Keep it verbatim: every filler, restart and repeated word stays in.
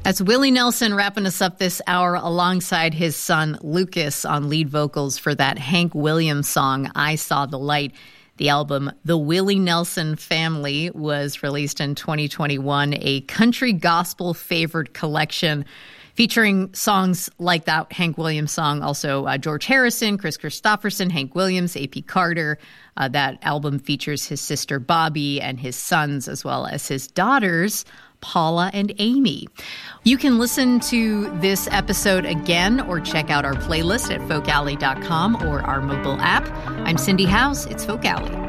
That's Willie Nelson wrapping us up this hour alongside his son Lucas on lead vocals for that Hank Williams song, I Saw the Light. The album The Willie Nelson Family was released in twenty twenty-one, a country gospel favored collection featuring songs like that Hank Williams song, also uh, George Harrison, Chris Christopherson, Hank Williams, A P Carter. Uh, that album features his sister Bobby and his sons, as well as his daughters, Paula and Amy. You can listen to this episode again or check out our playlist at folk alley dot com or our mobile app. I'm Cindy House. It's Folk Alley.